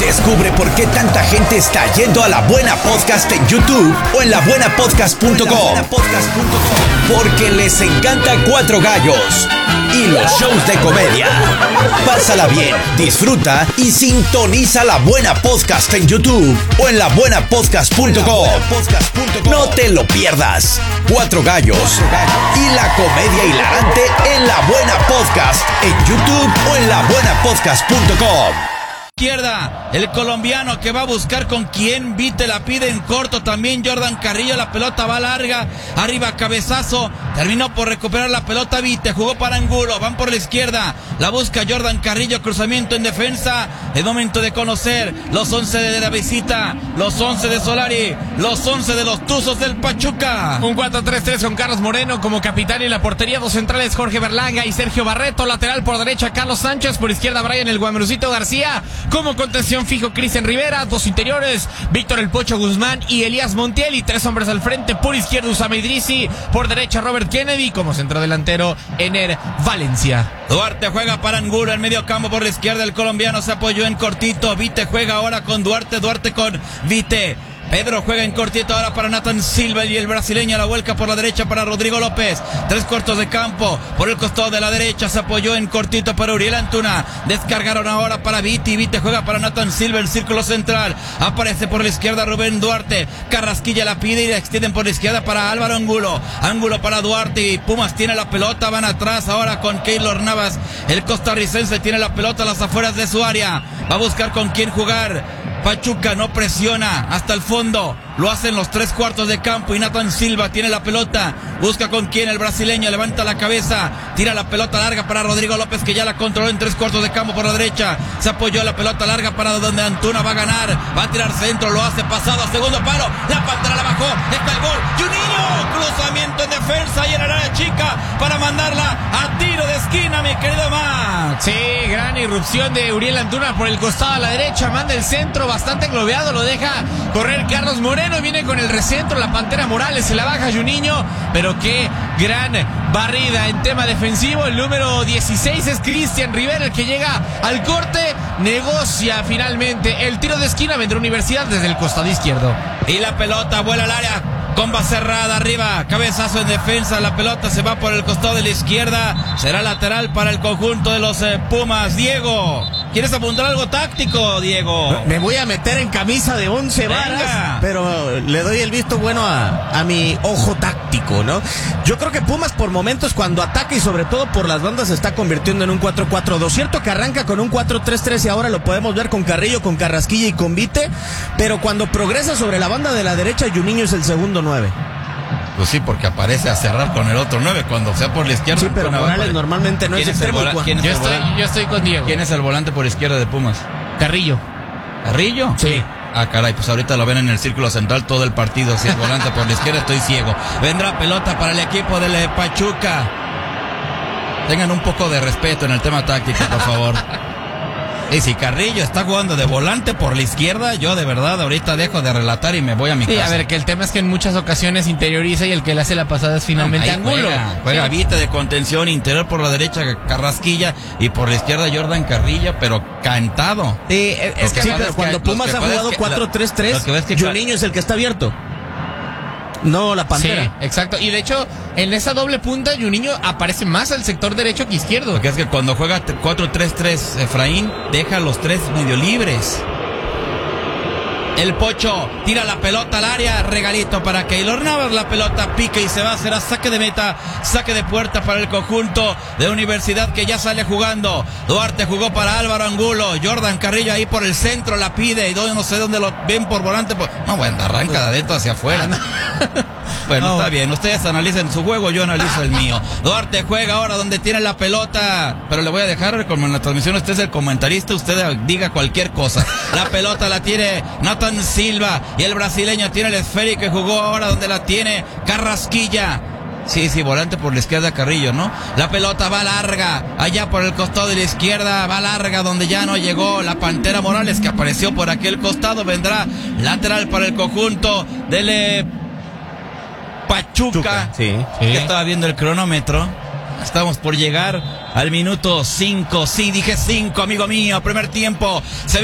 Descubre por qué tanta gente está yendo a La Buena Podcast en YouTube o en labuenapodcast.com. Porque les encanta Cuatro Gallos y los shows de comedia. Pásala bien, disfruta y sintoniza La Buena Podcast en YouTube o en labuenapodcast.com. No te lo pierdas. Cuatro Gallos y la comedia hilarante en La Buena Podcast en YouTube o en labuenapodcast.com. Izquierda, el colombiano que va a buscar con quién. Vite la pide en corto también Jordan Carrillo, la pelota va larga, arriba cabezazo, terminó por recuperar la pelota Vite, jugó para Angulo, van por la izquierda, la busca Jordan Carrillo, cruzamiento en defensa, es momento de conocer los 11 de la visita, los 11 de Solari, los 11 de los Tuzos del Pachuca. Un 4-3-3 con Carlos Moreno como capitán y la portería, dos centrales Jorge Berlanga y Sergio Barreto, lateral por derecha Carlos Sánchez, por izquierda Brian el Guamerucito García. Como contención fijo Cristian Rivera, dos interiores, Víctor el Pocho Guzmán y Elías Montiel, y tres hombres al frente, por izquierda Usama Idrisi, por derecha Robert Kennedy, como centrodelantero Ener Valencia. Duarte juega para Angulo, en medio campo por la izquierda el colombiano se apoyó en cortito, Vite juega ahora con Duarte, Duarte con Vite. Pedro juega en cortito ahora para Nathan Silva y el brasileño la vuelca por la derecha para Rodrigo López. Tres cortos de campo por el costado de la derecha, se apoyó en cortito para Uriel Antuna. Descargaron ahora para Vite, Vite juega para Nathan Silva en círculo central. Aparece por la izquierda Rubén Duarte. Carrasquilla la pide y la extienden por la izquierda para Álvaro Angulo. Angulo para Duarte y Pumas tiene la pelota, van atrás ahora con Keylor Navas. El costarricense tiene la pelota a las afueras de su área. Va a buscar con quién jugar. Pachuca no presiona hasta el fondo, lo hacen los tres cuartos de campo y Nathan Silva tiene la pelota, busca con quién, el brasileño levanta la cabeza, tira la pelota larga para Rodrigo López que ya la controló en tres cuartos de campo por la derecha, se apoyó la pelota larga para donde Antuna va a ganar, va a tirar centro, lo hace pasado a segundo palo, la Pantera la bajó, está el gol, Juninho, cruzamiento en defensa y en el área chica para mandarla a tiro de esquina, mi querido Max. Sí, gran irrupción de Uriel Antuna por el costado a la derecha, manda el centro, bastante englobeado, lo deja correr Carlos Moreno, viene con el recentro, la Pantera Morales, se la baja Juninho, pero qué gran barrida en tema defensivo, el número 16 es Cristian Rivera, el que llega al corte, negocia finalmente el tiro de esquina, vendrá Universidad desde el costado izquierdo. Y la pelota vuela al área, comba cerrada arriba, cabezazo en defensa, la pelota se va por el costado de la izquierda, será lateral para el conjunto de los Pumas. Diego, ¿quieres apuntar algo táctico, Diego? Me voy a meter en camisa de 11 varas, pero le doy el visto bueno a mi ojo táctico, ¿no? Yo creo que Pumas por momentos cuando ataca y sobre todo por las bandas se está convirtiendo en un 4-4-2. Cierto que arranca con un 4-3-3 y ahora lo podemos ver con Carrillo, con Carrasquilla y con Vite, pero cuando progresa sobre la banda de la derecha, Juninho es el segundo 9. Pues sí, porque aparece a cerrar con el otro 9 cuando sea por la izquierda. Sí, pero Morales normalmente no es extremo. Yo estoy con Diego. ¿Quién es el volante por izquierda de Pumas? Carrillo. ¿Carrillo? Sí. Ah, caray, pues ahorita lo ven en el círculo central todo el partido. Si es volante por la izquierda, estoy ciego. Vendrá pelota para el equipo del Pachuca. Tengan un poco de respeto en el tema táctico, por favor. Y si Carrillo está jugando de volante por la izquierda, yo de verdad ahorita dejo de relatar y me voy a mi casa. Sí, a ver, que el tema es que en muchas ocasiones interioriza y el que le hace la pasada es finalmente Angulo. Juega Vite de contención, interior por la derecha Carrasquilla y por la izquierda Jordan Carrillo, pero cantado. Sí, es que sí, pero cuando Pumas ha jugado 4-3-3, Juninho es el que está abierto. No, la Pantera. Sí, exacto. Y de hecho, en esa doble punta, Juninho aparece más al sector derecho que izquierdo. Porque es que cuando juega 4-3-3, Efraín deja los tres medio libres. El Pocho tira la pelota al área, regalito para Keylor Navas, la pelota pica y se va a hacer a saque de meta, saque de puerta para el conjunto de Universidad que ya sale jugando. Duarte jugó para Álvaro Angulo, Jordan Carrillo ahí por el centro la pide y no sé dónde lo ven por volante. No, bueno, arranca de adentro hacia afuera. Bueno, está bien, ustedes analicen su juego, yo analizo el mío. Duarte juega ahora donde tiene la pelota, pero le voy a dejar, como en la transmisión usted es el comentarista, usted diga cualquier cosa. La pelota la tiene Nathan Silva y el brasileño tiene el esférico y jugó ahora donde la tiene Carrasquilla. Sí, volante por la izquierda Carrillo, ¿no? La pelota va larga, allá por el costado de la izquierda, va larga donde ya no llegó la Pantera Morales que apareció por aquel costado, vendrá lateral para el conjunto del Pachuca. Sí. Que estaba viendo el cronómetro. Estamos por llegar al minuto 5. Sí, dije 5, amigo mío. Primer tiempo.